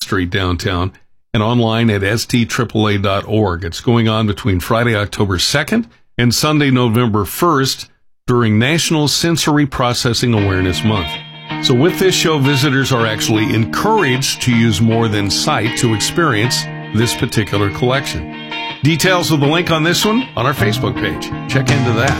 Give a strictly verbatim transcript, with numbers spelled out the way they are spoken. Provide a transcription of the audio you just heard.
Street downtown, and online at S T triple A dot org. It's going on between Friday, October second and Sunday, November first during National Sensory Processing Awareness Month. So with this show, visitors are actually encouraged to use more than sight to experience this particular collection. Details of the link on this one on our Facebook page. Check into that.